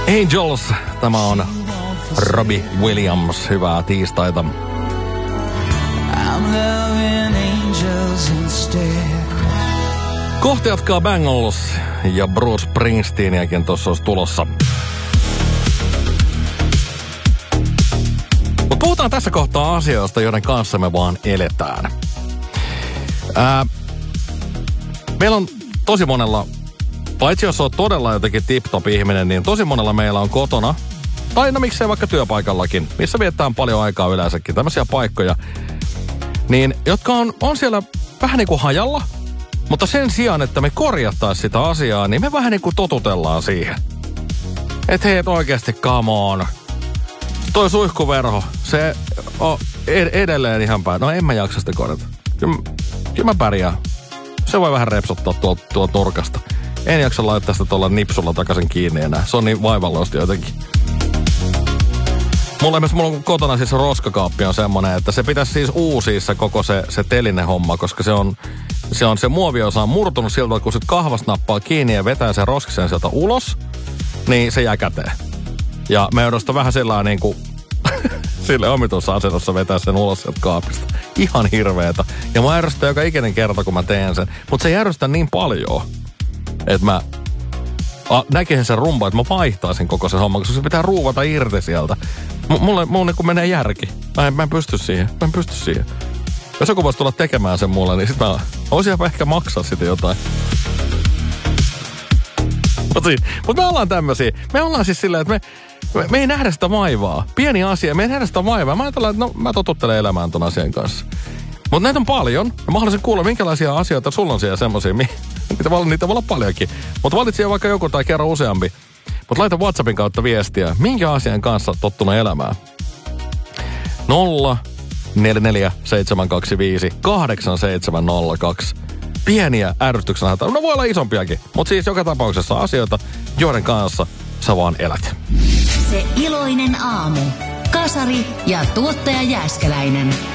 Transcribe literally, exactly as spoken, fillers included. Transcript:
Angels, tämä on Robbie Williams, hyvää tiistaita. Kohta jatkaa Bangles ja Bruce Springsteeniäkin tuossa olisi tulossa. Mutta puhutaan tässä kohtaa asioista, joiden kanssa me vaan eletään. Ää, meillä on tosi monella, paitsi jos on todella jotenkin tip-top ihminen, niin tosi monella meillä on kotona, tai no miksei vaikka työpaikallakin, missä vietetään paljon aikaa yleensäkin, tämmöisiä paikkoja, niin jotka on, on siellä vähän niin kuin hajalla, mutta sen sijaan, että me korjattaisiin sitä asiaa, niin me vähän niin kuin totutellaan siihen. Että hei, et oikeasti come on. Toi suihkuverho, se on edelleen ihan päin. No en mä jaksa sitä korjata. Kyllä, kyllä mä pärjään. Se voi vähän repsottaa tuolta tuol nurkasta. En jaksa laittaa sitä tuolla nipsulla takaisin kiinni enää. Se on niin vaivalloista jotenkin. Mulla, mulla on kotona siis roskakaappi on semmonen, että se pitäisi siis uusia se koko se, se telinen homma, koska se on, se on se muoviosa on murtunut siltä, kun sit kahvas nappaa kiinni ja vetää sen roskisen sieltä ulos, niin se jää käteen. Ja me joudun vähän sellainen niin kuin sille omitussa asennossa vetää sen ulos sieltä kaapista. Ihan hirveetä. Ja mä järjestän joka ikinen kerta, kun mä teen sen. Mutta se järjestää niin paljon, että mä a, näkisin sen rumba, että mä vaihtaisin koko sen homman, koska se pitää ruuvata irti sieltä. M- mulle mulle niin menee järki. Mä en, mä en pysty siihen. Mä en pysty siihen. Jos joku voisi tulla tekemään sen mulle, niin sit mä voisin ehkä maksaa sitä jotain. Mutta siis, mut me ollaan tämmösiä. Me ollaan siis silleen, että me, me, me ei nähdä sitä vaivaa. Pieni asia, me ei nähdä sitä vaivaa. Mä ajatellaan, että no, mä totuttelen elämään ton asian kanssa. Mutta näitä on paljon. Ja mä haluaisin kuulla, minkälaisia asioita sulla on siellä semmosia. Niitä voi, niitä voi olla paljonkin. Mutta valitsi vaikka joku tai kerran useampi. Mutta laita WhatsAppin kautta viestiä. Minkä asian kanssa oot tottunut elämään? nolla neljä neljä seitsemän kaksi viisi kahdeksan seitsemän nolla kaksi. Pieniä ärsytyksen hätä. No voi olla isompiakin. Mutta siis joka tapauksessa asioita, joiden kanssa sä vaan elät. Se iloinen aamu. Kasari ja tuottaja Jääskeläinen.